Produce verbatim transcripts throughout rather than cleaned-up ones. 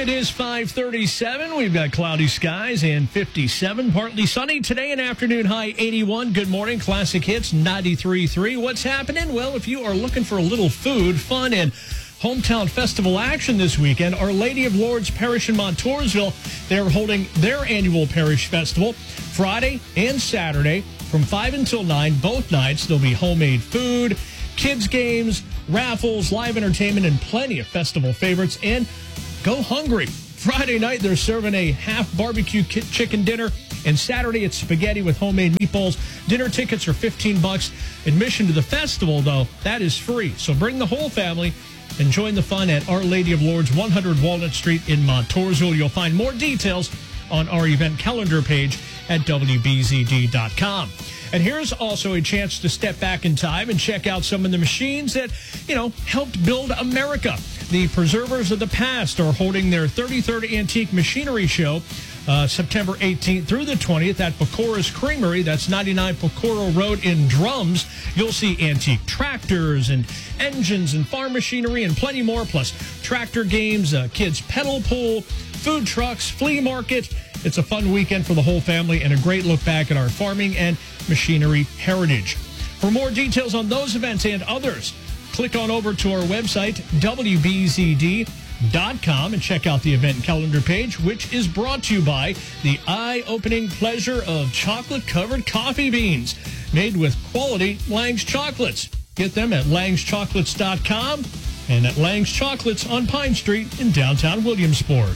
It is five thirty-seven. We've got cloudy skies and fifty-seven. Partly sunny today, an afternoon high eighty-one. Good morning. Classic Hits ninety-three point three. What's happening? Well, if you are looking for a little food, fun, and hometown festival action this weekend, Our Lady of Lourdes Parish in Montoursville, they're holding their annual parish festival Friday and Saturday from five until nine, both nights. There'll be homemade food, kids games, raffles, live entertainment, and plenty of festival favorites. And go hungry. Friday night, they're serving a half barbecue chicken dinner, and Saturday it's spaghetti with homemade meatballs. Dinner tickets are fifteen bucks. Admission to the festival, though, that is free. So bring the whole family and join the fun at Our Lady of Lourdes, one hundred Walnut Street in Montoursville. You'll find more details on our event calendar page at W B Z D dot com. And here's also a chance to step back in time and check out some of the machines that, you know, helped build America. The Preservers of the Past are holding their thirty-third Antique Machinery Show uh, September eighteenth through the twentieth at Pecora's Creamery. That's ninety-nine Pecora Road in Drums. You'll see antique tractors and engines and farm machinery and plenty more, plus tractor games, uh, kids pedal pool, food trucks, flea market. It's a fun weekend for the whole family and a great look back at our farming and machinery heritage. For more details on those events and others, click on over to our website, W B Z D dot com, and check out the event calendar page, which is brought to you by the eye-opening pleasure of chocolate-covered coffee beans made with quality Lang's chocolates. Get them at langs chocolates dot com and at Lang's Chocolates on Pine Street in downtown Williamsport.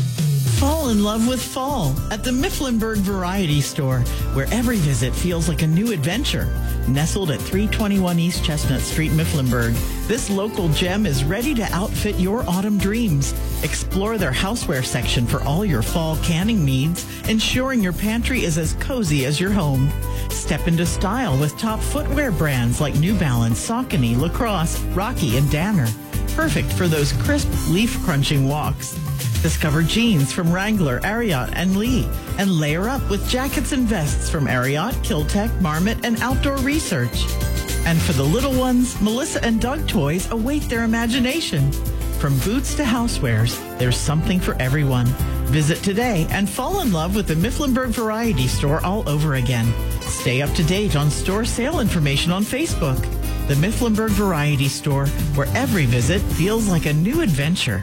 Fall in love with fall at the Mifflinburg Variety Store, where every visit feels like a new adventure. Nestled at three twenty-one East Chestnut Street, Mifflinburg, this local gem is ready to outfit your autumn dreams. Explore their houseware section for all your fall canning needs, ensuring your pantry is as cozy as your home. Step into style with top footwear brands like New Balance, Saucony, Lacrosse, Rocky, and Danner. Perfect for those crisp, leaf-crunching walks. Discover jeans from Wrangler, Ariat, and Lee, and layer up with jackets and vests from Ariat, Kiltech, Marmot, and Outdoor Research. And for the little ones, Melissa and Doug toys await their imagination. From boots to housewares, there's something for everyone. Visit today and fall in love with the Mifflinburg Variety Store all over again. Stay up to date on store sale information on Facebook. The Mifflinburg Variety Store, where every visit feels like a new adventure.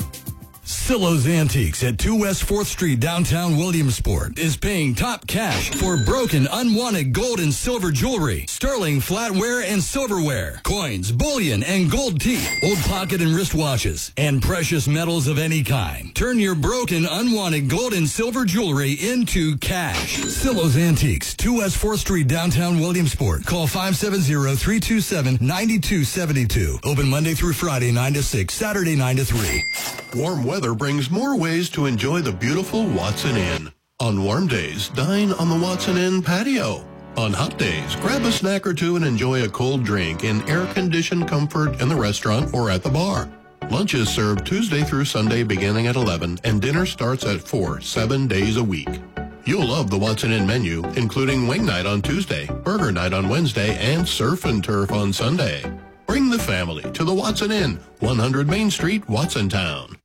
Silo's Antiques at two West fourth Street, downtown Williamsport, is paying top cash for broken, unwanted gold and silver jewelry, sterling flatware and silverware, coins, bullion, and gold teeth, old pocket and wristwatches, and precious metals of any kind. Turn your broken, unwanted gold and silver jewelry into cash. Silo's Antiques, two West fourth Street, downtown Williamsport. Call five seven zero, three two seven, nine two seven two. Open Monday through Friday, nine to six, Saturday, nine to three. Warm weather brings more ways to enjoy the beautiful Watson Inn. On warm days, dine on the Watson Inn patio. On hot days, grab a snack or two and enjoy a cold drink in air-conditioned comfort in the restaurant or at the bar. Lunch is served Tuesday through Sunday beginning at eleven, and dinner starts at four, seven days a week. You'll love the Watson Inn menu, including wing night on Tuesday, burger night on Wednesday, and surf and turf on Sunday. Bring the family to the Watson Inn, one hundred Main Street, Watsontown.